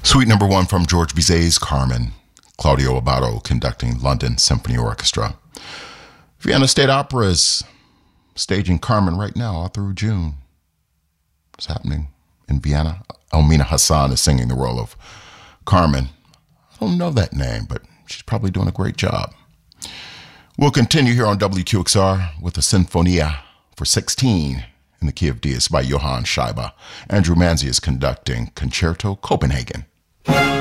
Suite number 1 from George Bizet's Carmen. Claudio Abbado conducting London Symphony Orchestra. Vienna State Opera is staging Carmen right now all through June. It's happening in Vienna. Elmina Hassan is singing the role of Carmen. I don't know that name, but she's probably doing a great job. We'll continue here on WQXR with a Sinfonia for 16 in the key of D. It's by Johann Scheibe. Andrew Manzi is conducting Concerto Copenhagen.